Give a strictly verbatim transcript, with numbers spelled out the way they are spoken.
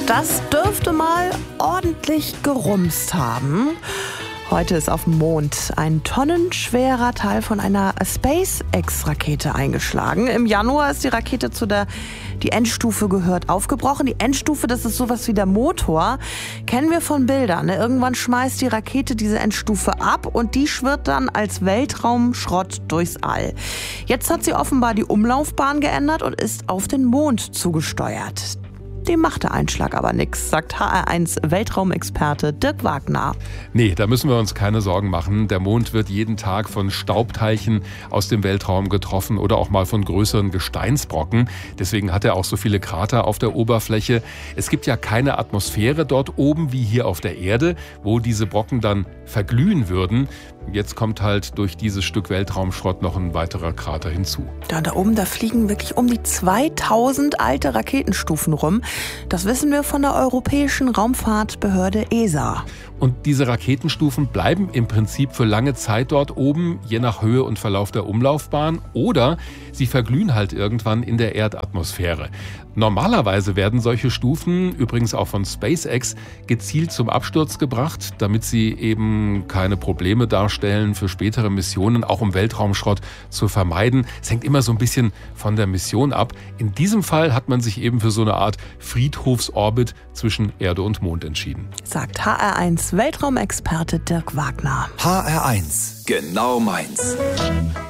Das dürfte mal ordentlich gerumst haben. Heute ist auf dem Mond ein tonnenschwerer Teil von einer SpaceX-Rakete eingeschlagen. Im Januar ist die Rakete zu der, die Endstufe gehört, aufgebrochen. Die Endstufe, das ist sowas wie der Motor, kennen wir von Bildern. Irgendwann schmeißt die Rakete diese Endstufe ab und die schwirrt dann als Weltraumschrott durchs All. Jetzt hat sie offenbar die Umlaufbahn geändert und ist auf den Mond zugesteuert. Dem macht der Einschlag aber nichts, sagt H R eins Weltraumexperte Dirk Wagner. Nee, da müssen wir uns keine Sorgen machen. Der Mond wird jeden Tag von Staubteilchen aus dem Weltraum getroffen oder auch mal von größeren Gesteinsbrocken. Deswegen hat er auch so viele Krater auf der Oberfläche. Es gibt ja keine Atmosphäre dort oben wie hier auf der Erde, wo diese Brocken dann verglühen würden. Jetzt kommt halt durch dieses Stück Weltraumschrott noch ein weiterer Krater hinzu. Da, da oben, da fliegen wirklich um die zweitausend alte Raketenstufen rum. Das wissen wir von der Europäischen Raumfahrtbehörde E S A. Und diese Raketenstufen bleiben im Prinzip für lange Zeit dort oben, je nach Höhe und Verlauf der Umlaufbahn. Oder sie verglühen halt irgendwann in der Erdatmosphäre. Normalerweise werden solche Stufen, übrigens auch von SpaceX, gezielt zum Absturz gebracht, damit sie eben keine Probleme darstellen für spätere Missionen, auch um Weltraumschrott zu vermeiden. Es hängt immer so ein bisschen von der Mission ab. In diesem Fall hat man sich eben für so eine Art Friedhofsorbit zwischen Erde und Mond entschieden. Sagt H R eins Weltraumexperte Dirk Wagner. H R eins, genau meins.